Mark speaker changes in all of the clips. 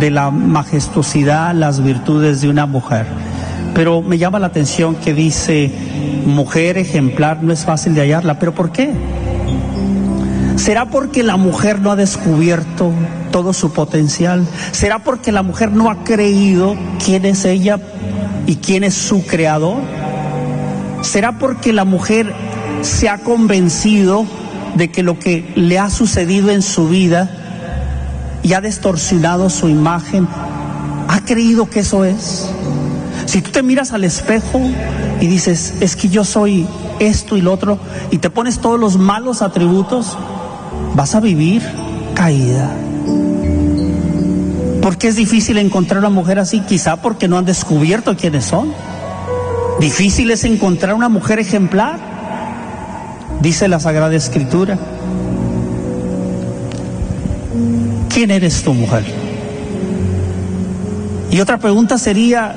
Speaker 1: de la majestuosidad, las virtudes de una mujer. Pero me llama la atención que dice, mujer ejemplar, no es fácil de hallarla. ¿Pero por qué? ¿Será porque la mujer no ha descubierto todo su potencial? ¿Será porque la mujer no ha creído quién es ella y quién es su creador? ¿Será porque la mujer se ha convencido de que lo que le ha sucedido en su vida y ha distorsionado su imagen, ha creído que eso es? Si tú te miras al espejo y dices, es que yo soy esto y lo otro, y te pones todos los malos atributos, vas a vivir caída. ¿Por qué es difícil encontrar una mujer así? Quizá porque no han descubierto quiénes son. Difícil es encontrar una mujer ejemplar, dice la Sagrada Escritura. ¿Quién eres tú, mujer? Y otra pregunta sería,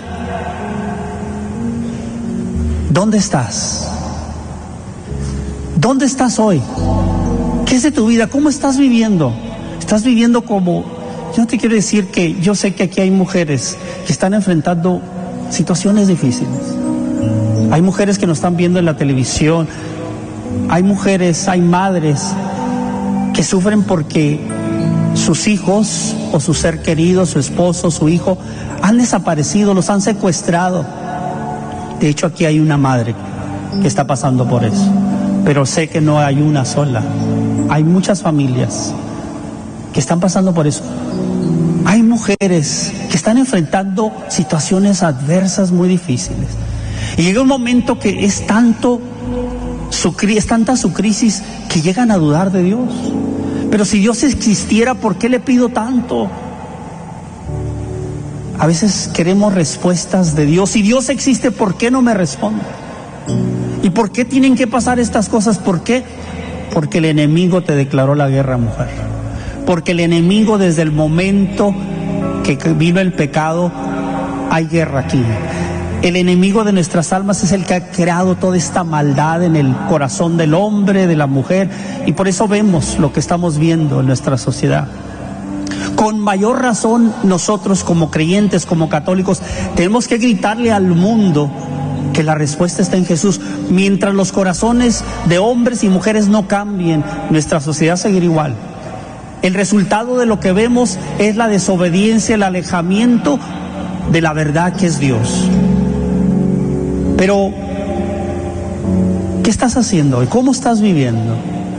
Speaker 1: ¿dónde estás? ¿Dónde estás hoy? ¿Qué es de tu vida? ¿Cómo estás viviendo? ¿Estás viviendo como...? Yo no te quiero decir que yo sé que aquí hay mujeres que están enfrentando situaciones difíciles. Hay mujeres que nos están viendo en la televisión. Hay mujeres, hay madres que sufren porque sus hijos o su ser querido, su esposo, su hijo, han desaparecido, los han secuestrado. De hecho, aquí hay una madre que está pasando por eso. Pero sé que no hay una sola. Hay muchas familias que están pasando por eso. Hay mujeres que están enfrentando situaciones adversas muy difíciles. Y llega un momento que es tanta su crisis que llegan a dudar de Dios. Pero si Dios existiera, ¿por qué le pido tanto? A veces queremos respuestas de Dios. Si Dios existe, ¿por qué no me responde? ¿Y por qué tienen que pasar estas cosas? ¿Por qué? Porque el enemigo te declaró la guerra, mujer. Porque el enemigo, desde el momento que vino el pecado, hay guerra aquí. El enemigo de nuestras almas es el que ha creado toda esta maldad en el corazón del hombre, de la mujer, y por eso vemos lo que estamos viendo en nuestra sociedad. Con mayor razón, nosotros como creyentes, como católicos, tenemos que gritarle al mundo que la respuesta está en Jesús. Mientras los corazones de hombres y mujeres no cambien, nuestra sociedad seguirá igual. El resultado de lo que vemos es la desobediencia, el alejamiento de la verdad que es Dios. Pero, ¿qué estás haciendo hoy? ¿Cómo estás viviendo?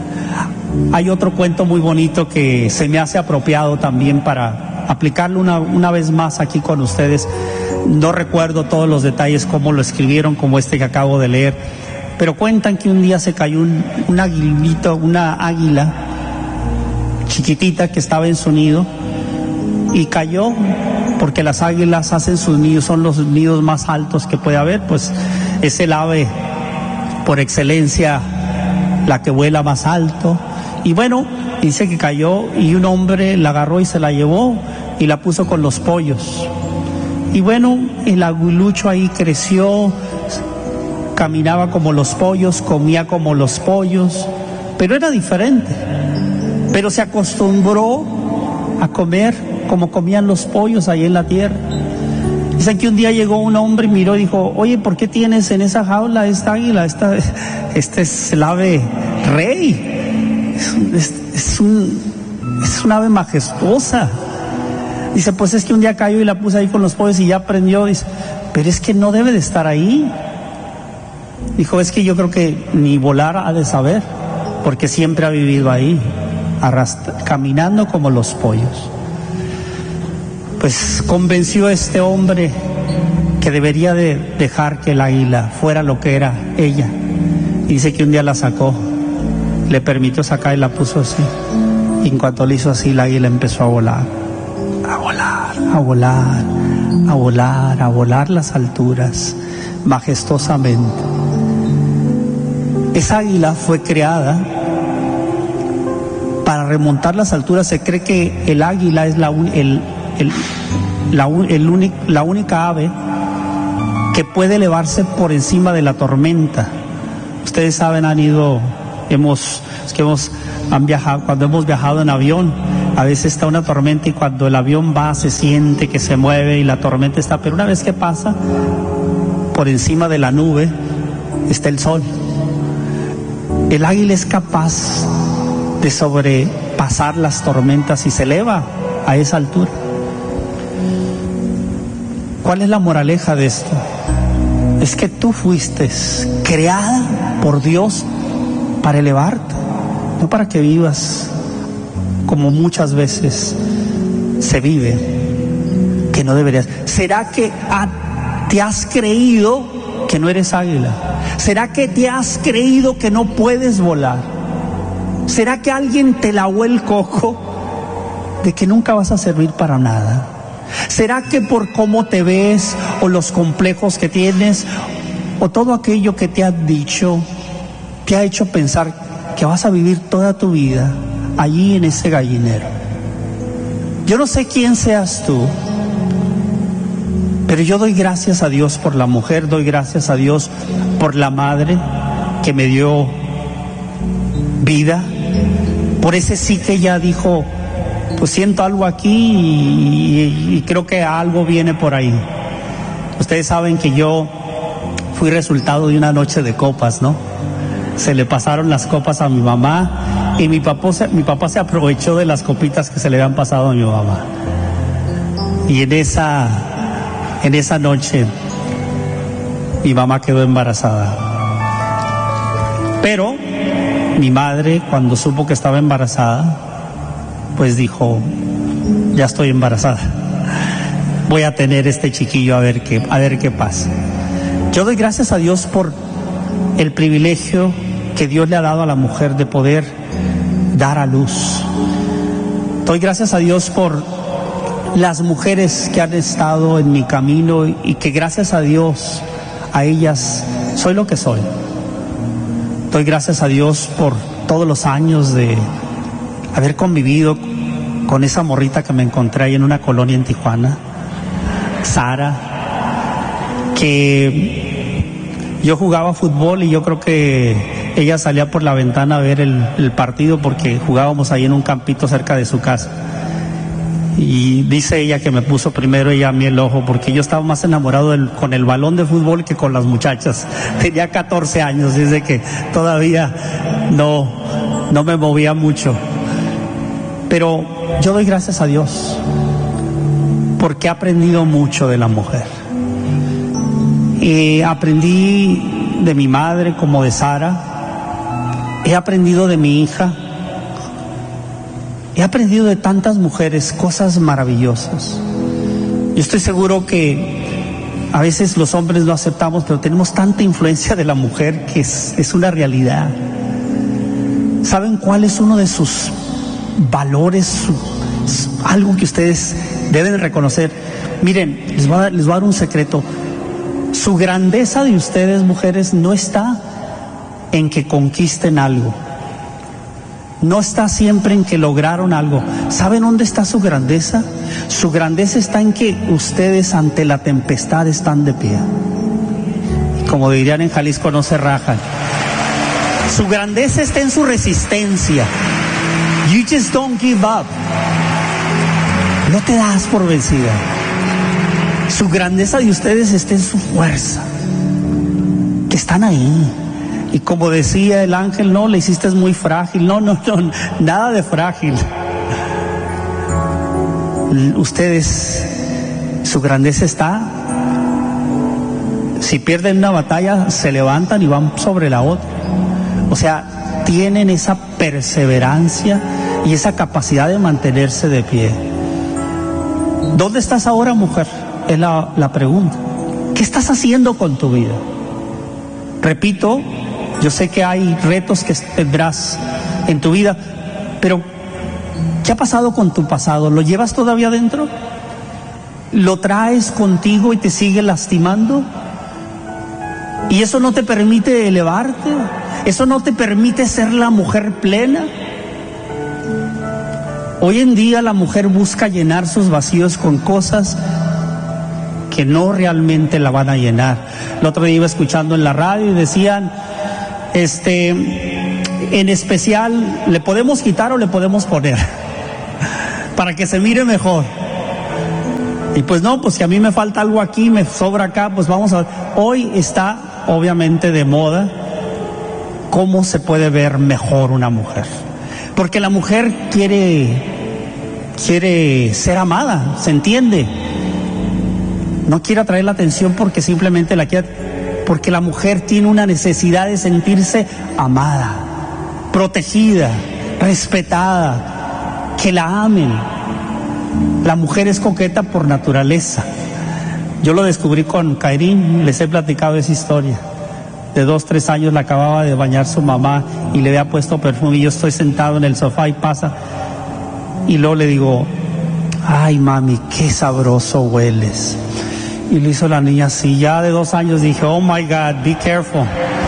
Speaker 1: Hay otro cuento muy bonito que se me hace apropiado también para aplicarlo una vez más aquí con ustedes. No recuerdo todos los detalles, cómo lo escribieron, como este que acabo de leer, pero cuentan que un día se cayó un aguilito, una águila chiquitita que estaba en su nido, y cayó porque las águilas hacen sus nidos, son los nidos más altos que puede haber, pues es el ave por excelencia, la que vuela más alto. Y bueno, dice que cayó y un hombre la agarró y se la llevó y la puso con los pollos. Y bueno, el aguilucho ahí creció, caminaba como los pollos, comía como los pollos, pero era diferente. Pero se acostumbró a comer como comían los pollos ahí en la tierra. Dicen que un día llegó un hombre y miró y dijo, oye, ¿por qué tienes en esa jaula esta águila? Este es el ave rey. Es un ave majestuosa. Dice, pues es que un día cayó y la puse ahí con los pollos y ya aprendió. Dice, pero es que no debe de estar ahí. Dijo, es que yo creo que ni volar ha de saber, porque siempre ha vivido ahí, caminando como los pollos. Pues convenció a este hombre que debería de dejar que el águila fuera lo que era ella. Y dice que un día la sacó, le permitió sacar y la puso así. Y en cuanto le hizo así, el águila empezó a volar, a volar, a volar, a volar, a volar las alturas, majestuosamente. Esa águila fue creada para remontar las alturas. Se cree que el águila es la única ave que puede elevarse por encima de la tormenta. Ustedes saben, han viajado, cuando hemos viajado en avión, A veces está una tormenta y cuando el avión va se siente que se mueve y la tormenta está, pero una vez que pasa, por encima de la nube está el sol. El águila es capaz de sobrepasar las tormentas y se eleva a esa altura. ¿Cuál es la moraleja de esto? Es que tú fuiste creada por Dios para elevarte, no para que vivas como muchas veces se vive, que no deberías. ¿Será que te has creído que no eres águila? ¿Será que te has creído que no puedes volar? ¿Será que alguien te lavó el coco de que nunca vas a servir para nada? ¿Será que por cómo te ves o los complejos que tienes o todo aquello que te han dicho te ha hecho pensar que vas a vivir toda tu vida allí en ese gallinero? Yo no sé quién seas tú, pero yo doy gracias a Dios por la mujer, doy gracias a Dios por la madre que me dio vida, por ese sí que ella dijo, pues siento algo aquí y creo que algo viene por ahí. Ustedes saben que yo fui resultado de una noche de copas, ¿no? Se le pasaron las copas a mi mamá y mi papá se aprovechó de las copitas que se le habían pasado a mi mamá. Y en esa noche mi mamá quedó embarazada. Pero mi madre, cuando supo que estaba embarazada, pues dijo, ya estoy embarazada, voy a tener este chiquillo a ver qué pasa. Yo doy gracias a Dios por el privilegio que Dios le ha dado a la mujer de poder dar a luz. Doy gracias a Dios por las mujeres que han estado en mi camino y que gracias a Dios, a ellas, soy lo que soy. Doy gracias a Dios por todos los años de haber convivido con esa morrita que me encontré ahí en una colonia en Tijuana, Sara, que yo jugaba fútbol y yo creo que ella salía por la ventana a ver el partido porque jugábamos ahí en un campito cerca de su casa. Y dice ella que me puso primero ella a mí el ojo porque yo estaba más enamorado con el balón de fútbol que con las muchachas. Tenía 14 años, desde que todavía no me movía mucho. Pero yo doy gracias a Dios porque he aprendido mucho de la mujer. Aprendí de mi madre como de Sara, he aprendido de mi hija, he aprendido de tantas mujeres cosas maravillosas. Yo estoy seguro que a veces los hombres lo aceptamos, pero tenemos tanta influencia de la mujer que es una realidad. ¿Saben cuál es uno de sus valores? Algo que ustedes deben reconocer. Miren, les voy a dar un secreto. Su grandeza de ustedes, mujeres, no está en que conquisten algo. No está siempre en que lograron algo. ¿Saben dónde está su grandeza? Su grandeza está en que ustedes ante la tempestad están de pie. Y como dirían en Jalisco, no se rajan. Su grandeza está en su resistencia. You just don't give up. No te das por vencida. Su grandeza de ustedes está en su fuerza. Que están ahí. Y como decía el ángel, no, le hiciste muy frágil. No, nada de frágil. Ustedes, su grandeza está, si pierden una batalla, se levantan y van sobre la otra. O sea, tienen esa perseverancia y esa capacidad de mantenerse de pie. ¿Dónde estás ahora, mujer? Es la pregunta. ¿Qué estás haciendo con tu vida? Repito, yo sé que hay retos que tendrás en tu vida, pero ¿qué ha pasado con tu pasado? ¿Lo llevas todavía dentro? ¿Lo traes contigo y te sigue lastimando? ¿Y eso no te permite elevarte? ¿Eso no te permite ser la mujer plena? Hoy en día la mujer busca llenar sus vacíos con cosas que no realmente la van a llenar. El otro día iba escuchando en la radio y decían, en especial, ¿le podemos quitar o le podemos poner? para que se mire mejor. Y pues no, pues si a mí me falta algo aquí, me sobra acá, pues vamos a ver. Hoy está obviamente de moda cómo se puede ver mejor una mujer. Porque la mujer quiere ser amada, ¿se entiende? No quiere atraer la atención porque simplemente la quiere, porque la mujer tiene una necesidad de sentirse amada, protegida, respetada, que la amen. La mujer es coqueta por naturaleza. Yo lo descubrí con Kairín, les he platicado esa historia. De 2, 3 años la acababa de bañar su mamá y le había puesto perfume y yo estoy sentado en el sofá y pasa y luego le digo, ay mami, qué sabroso hueles. Y le hizo la niña así, ya de 2 años dije, oh my God, be careful.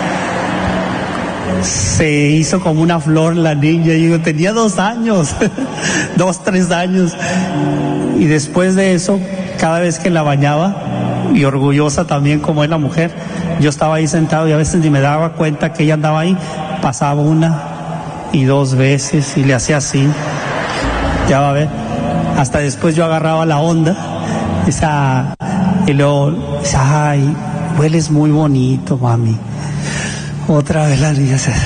Speaker 1: Se hizo como una flor la niña, y yo tenía 2 años, 2, 3 años. Y después de eso, cada vez que la bañaba, y orgullosa también como es la mujer, yo estaba ahí sentado y a veces ni me daba cuenta que ella andaba ahí, pasaba 1 y 2 veces y le hacía así, ya va a ver, hasta después yo agarraba la onda, y luego, ay, hueles muy bonito, mami. Otra vez la niña se...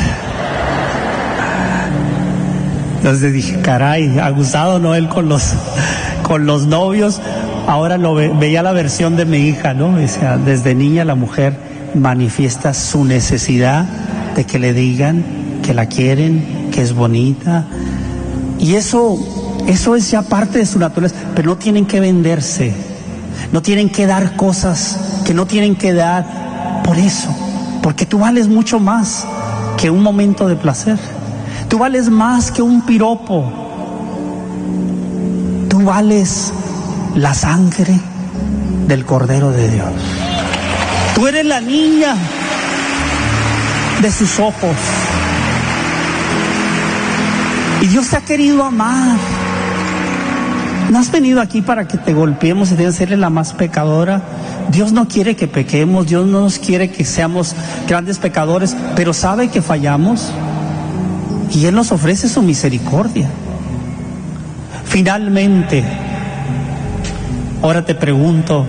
Speaker 1: Entonces dije, caray, abusado, ¿no? Él con los novios. Ahora veía la versión de mi hija, ¿no? O sea, desde niña la mujer manifiesta su necesidad de que le digan que la quieren, que es bonita. Y eso es ya parte de su naturaleza. Pero no tienen que venderse, no tienen que dar cosas que no tienen que dar por eso. Porque tú vales mucho más que un momento de placer. Tú vales más que un piropo. Tú vales la sangre del Cordero de Dios. Tú eres la niña de sus ojos. Y Dios te ha querido amar. No has venido aquí para que te golpeemos y debes ser la más pecadora. Dios no quiere que pequemos, Dios no nos quiere que seamos grandes pecadores, pero sabe que fallamos y Él nos ofrece su misericordia. Finalmente, ahora te pregunté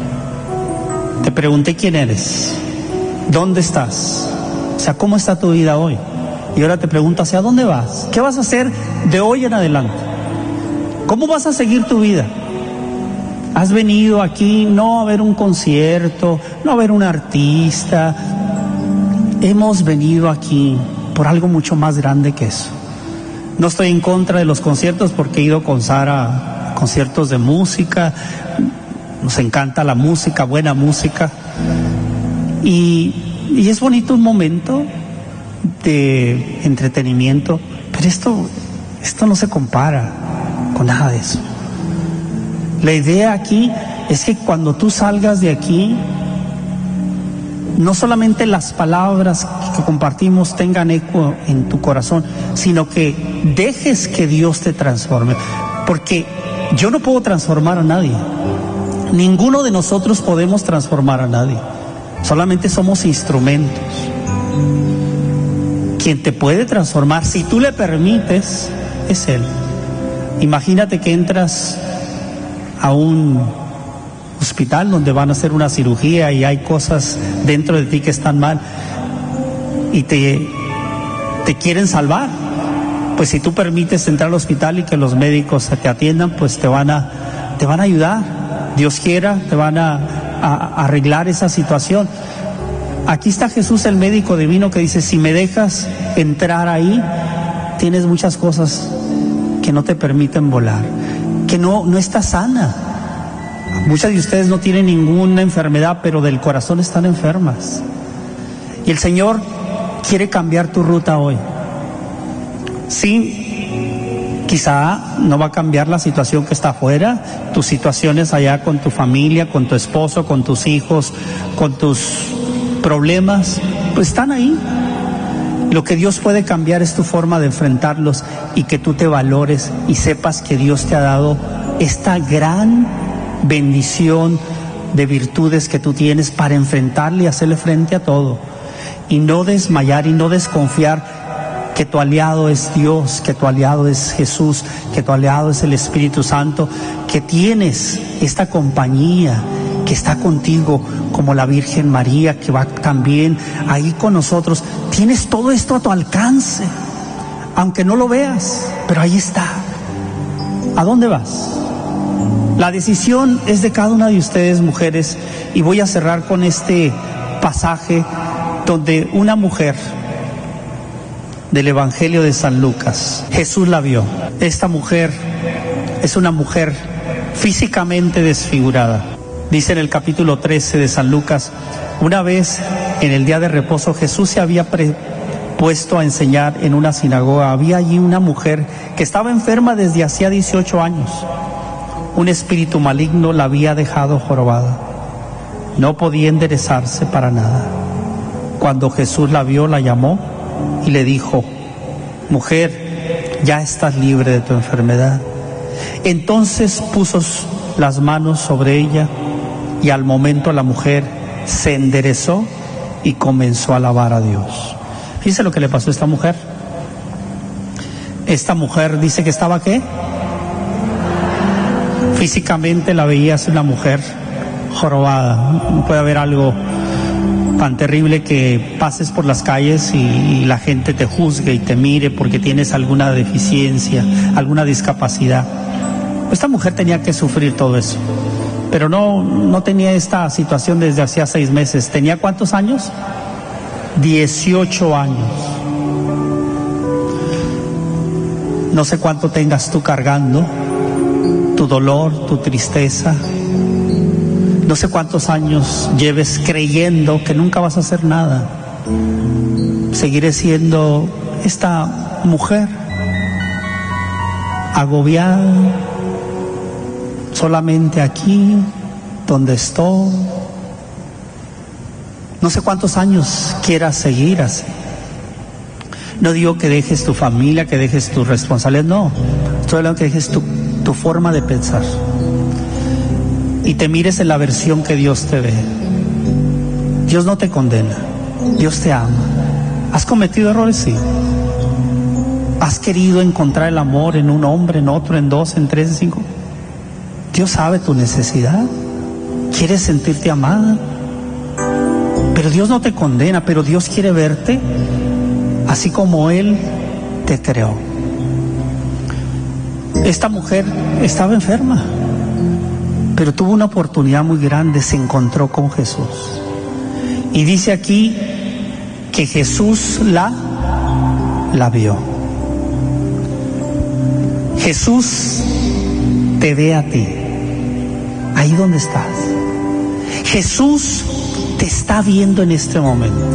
Speaker 1: quién eres, dónde estás, o sea, cómo está tu vida hoy. Y ahora te pregunto, ¿hacia dónde vas? ¿Qué vas a hacer de hoy en adelante? ¿Cómo vas a seguir tu vida? Has venido aquí no a ver un concierto, no a ver un artista. Hemos venido aquí por algo mucho más grande que eso. No estoy en contra de los conciertos porque he ido con Sara a conciertos de música. Nos encanta la música, buena música. Y es bonito un momento de entretenimiento, pero esto no se compara con nada de eso. La idea aquí es que cuando tú salgas de aquí, no solamente las palabras que compartimos tengan eco en tu corazón, sino que dejes que Dios te transforme. Porque yo no puedo transformar a nadie. Ninguno de nosotros podemos transformar a nadie. Solamente somos instrumentos. Quien te puede transformar, si tú le permites, es Él. Imagínate que entras a un hospital donde van a hacer una cirugía y hay cosas dentro de ti que están mal y te quieren salvar. Pues si tú permites entrar al hospital y que los médicos te atiendan, pues te van a ayudar. Dios quiera, te van a arreglar esa situación. Aquí está Jesús, el médico divino, que dice, si me dejas entrar ahí, tienes muchas cosas que no te permiten volar, que no estás sana. Muchas de ustedes no tienen ninguna enfermedad, pero del corazón están enfermas. Y el Señor quiere cambiar tu ruta hoy. Sí, quizá no va a cambiar la situación que está afuera, tus situaciones allá con tu familia, con tu esposo, con tus hijos, con tus problemas, pues están ahí. Lo que Dios puede cambiar es tu forma de enfrentarlos y que tú te valores y sepas que Dios te ha dado esta gran bendición de virtudes que tú tienes para enfrentarle y hacerle frente a todo y no desmayar y no desconfiar que tu aliado es Dios, que tu aliado es Jesús, que tu aliado es el Espíritu Santo, que tienes esta compañía que está contigo, como la Virgen María, que va también ahí con nosotros. Tienes todo esto a tu alcance, aunque no lo veas, pero ahí está. ¿A dónde vas? La decisión es de cada una de ustedes, mujeres, y voy a cerrar con este pasaje donde una mujer del Evangelio de San Lucas, Jesús la vio. Esta mujer es una mujer físicamente desfigurada. Dice en el capítulo 13 de San Lucas: una vez en el día de reposo Jesús se había puesto a enseñar en una sinagoga. Había allí una mujer que estaba enferma desde hacía 18 años. Un espíritu maligno la había dejado jorobada. No podía enderezarse para nada. Cuando Jesús la vio, la llamó y le dijo: mujer, ya estás libre de tu enfermedad. Entonces puso las manos sobre ella y al momento la mujer se enderezó y comenzó a alabar a Dios. Fíjense lo que le pasó a esta mujer. Esta mujer dice que estaba ¿qué? Físicamente la veías una mujer jorobada. No puede haber algo tan terrible que pases por las calles y la gente te juzgue y te mire porque tienes alguna deficiencia, alguna discapacidad. Esta mujer tenía que sufrir todo eso, pero no tenía esta situación desde hacía 6 meses. ¿Tenía cuántos años? 18 años. No sé cuánto tengas tú cargando tu dolor, tu tristeza. No sé cuántos años lleves creyendo que nunca vas a hacer nada. Seguiré siendo esta mujer agobiada, solamente aquí donde estoy. No sé cuántos años quieras seguir así. No digo que dejes tu familia, que dejes tus responsabilidades, no. Estoy hablando que dejes tu forma de pensar y te mires en la versión que Dios te ve. Dios no te condena, Dios te ama. ¿Has cometido errores? Sí. ¿Has querido encontrar el amor en un hombre, en otro, en 2, en 3, en 5? Dios sabe tu necesidad. ¿Quieres sentirte amada? Pero Dios no te condena, pero Dios quiere verte así como Él te creó. Esta mujer estaba enferma, pero tuvo una oportunidad muy grande, se encontró con Jesús. Y dice aquí que Jesús la vio. Jesús te ve a ti, ahí donde estás. Jesús te está viendo en este momento.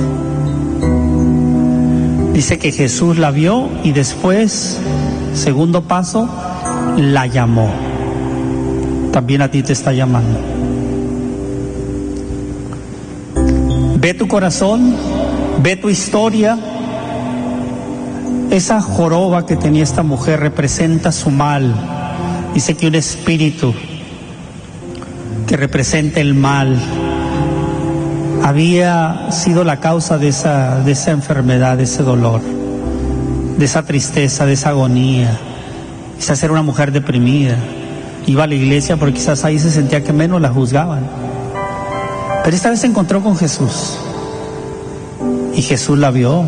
Speaker 1: Dice que Jesús la vio y después, segundo paso, la llamó. También a ti te está llamando. Ve tu corazón, ve tu historia. Esa joroba que tenía esta mujer representa su mal. Dice que un espíritu que representa el mal había sido la causa de esa enfermedad, de ese dolor, de esa tristeza, de esa agonía. Quizás era una mujer deprimida. Iba a la iglesia porque quizás ahí se sentía que menos la juzgaban. Pero esta vez se encontró con Jesús. Y Jesús la vio.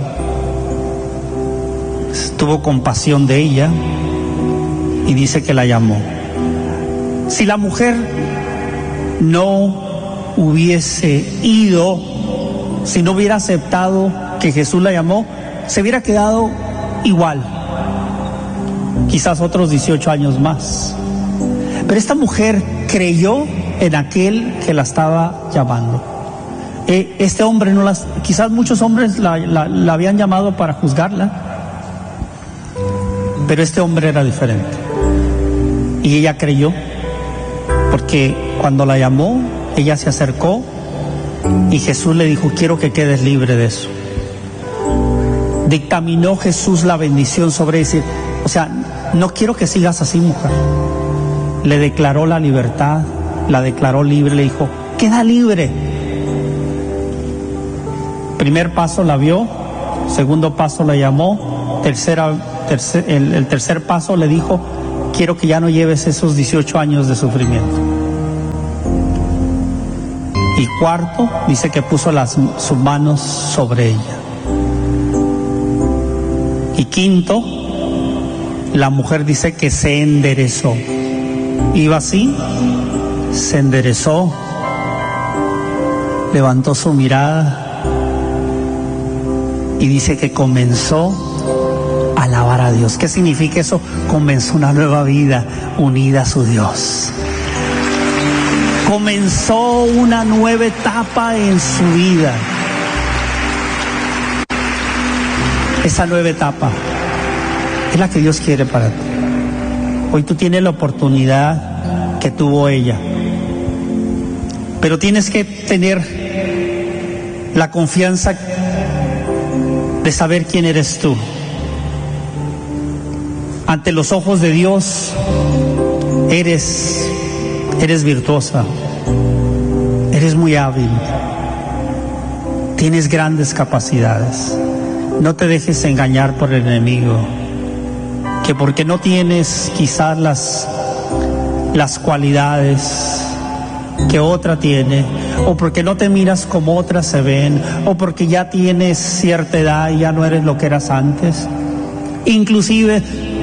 Speaker 1: Tuvo compasión de ella. Y dice que la llamó. Si la mujer no hubiese ido, si no hubiera aceptado que Jesús la llamó, se hubiera quedado igual. Quizás otros 18 años más. Pero esta mujer creyó en aquel que la estaba llamando. Este hombre no las, quizás muchos hombres la habían llamado para juzgarla, pero este hombre era diferente. Y ella creyó, porque cuando la llamó, ella se acercó y Jesús le dijo: quiero que quedes libre de eso. Dictaminó Jesús la bendición sobre ella. O sea, no quiero que sigas así, mujer. Le declaró la libertad, la declaró libre, le dijo: queda libre. Primer paso la vio, segundo paso la llamó, el tercer paso le dijo: quiero que ya no lleves esos 18 años de sufrimiento. Y cuarto, dice que puso sus manos sobre ella. Y quinto, la mujer dice que se enderezó. Iba así, se enderezó, levantó su mirada y dice que comenzó a alabar a Dios. ¿Qué significa eso? Comenzó una nueva vida unida a su Dios. Comenzó una nueva etapa en su vida. Esa nueva etapa es la que Dios quiere para ti. Hoy tú tienes la oportunidad que tuvo ella, pero tienes que tener la confianza de saber quién eres tú. Ante los ojos de Dios eres virtuosa, eres muy hábil, tienes grandes capacidades. No te dejes engañar por el enemigo, que porque no tienes quizás las cualidades que otra tiene, o porque no te miras como otras se ven, o porque ya tienes cierta edad y ya no eres lo que eras antes, inclusive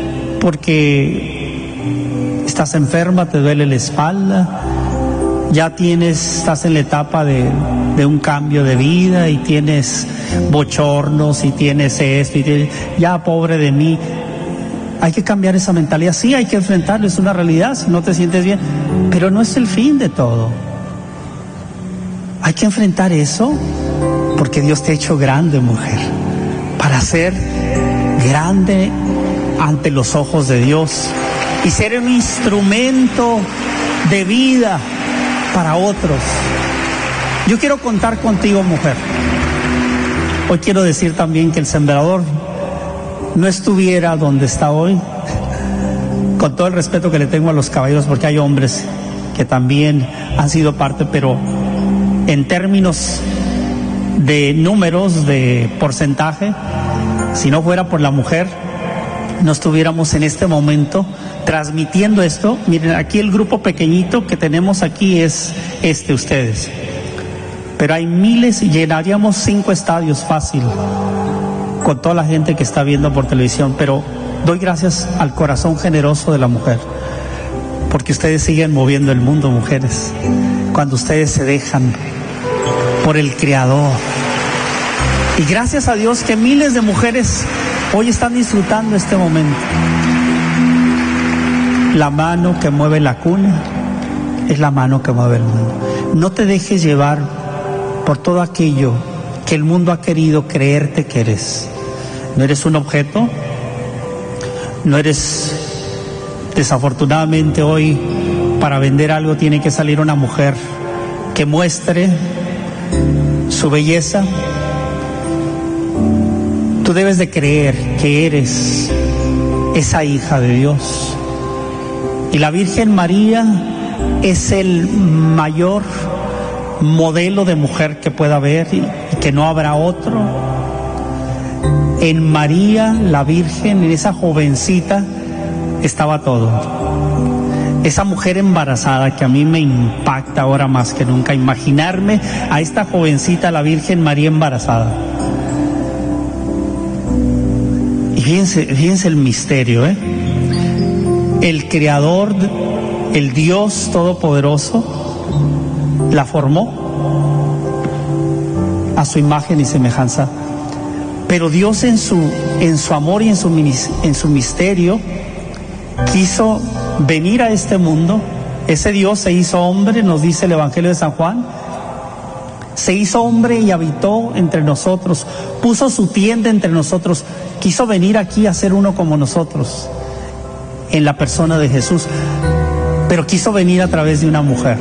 Speaker 1: porque estás enferma, te duele la espalda, ya estás en la etapa de un cambio de vida y tienes bochornos y tienes esto y ya pobre de mí. Hay que cambiar esa mentalidad. Sí, hay que enfrentarlo, es una realidad si no te sientes bien, pero no es el fin de todo. Hay que enfrentar eso porque Dios te ha hecho grande, mujer, para ser grande ante los ojos de Dios y ser un instrumento de vida para otros. Yo quiero contar contigo, mujer. Hoy quiero decir también que el sembrador no estuviera donde está hoy, con todo el respeto que le tengo a los caballeros, porque hay hombres que también han sido parte, pero en términos de números, de porcentaje, si no fuera por la mujer, no estuviéramos en este momento transmitiendo esto. Miren, aquí el grupo pequeñito que tenemos aquí es ustedes, pero hay miles y llenaríamos 5 estadios fácil con toda la gente que está viendo por televisión. Pero doy gracias al corazón generoso de la mujer, porque ustedes siguen moviendo el mundo, mujeres, cuando ustedes se dejan por el Creador. Y gracias a Dios que miles de mujeres hoy están disfrutando este momento. La mano que mueve la cuna es la mano que mueve el mundo. No te dejes llevar por todo aquello que el mundo ha querido creerte que eres. No eres un objeto, no eres, desafortunadamente hoy, para vender algo tiene que salir una mujer que muestre su belleza. Tú debes de creer que eres esa hija de Dios. Y la Virgen María es el mayor modelo de mujer que pueda haber y que no habrá otro. En María, la Virgen, en esa jovencita, estaba todo. Esa mujer embarazada que a mí me impacta ahora más que nunca, imaginarme a esta jovencita, la Virgen María embarazada. Y fíjense el misterio, El Creador, el Dios Todopoderoso, la formó a su imagen y semejanza. Pero Dios en su amor y en su misterio quiso venir a este mundo. Ese Dios se hizo hombre, nos dice el Evangelio de San Juan. Se hizo hombre y habitó entre nosotros, puso su tienda entre nosotros, quiso venir aquí a ser uno como nosotros, en la persona de Jesús, pero quiso venir a través de una mujer.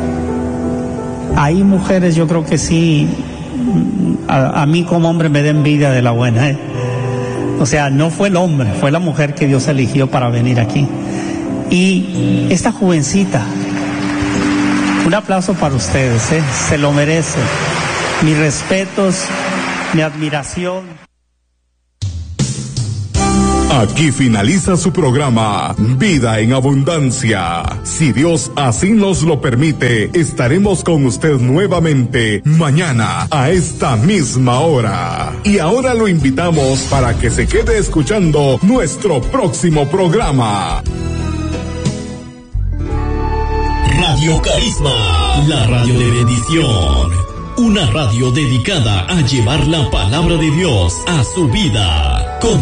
Speaker 1: Hay mujeres, yo creo que sí, a mí como hombre me da envidia de la buena, O sea, no fue el hombre, fue la mujer que Dios eligió para venir aquí. Y esta jovencita, un aplauso para ustedes, se lo merece. Mis respetos, mi admiración.
Speaker 2: Aquí finaliza su programa Vida en Abundancia. Si Dios así nos lo permite, estaremos con usted nuevamente mañana a esta misma hora. Y ahora lo invitamos para que se quede escuchando nuestro próximo programa.
Speaker 3: Radio Carisma, la radio de bendición. Una radio dedicada a llevar la palabra de Dios a su vida.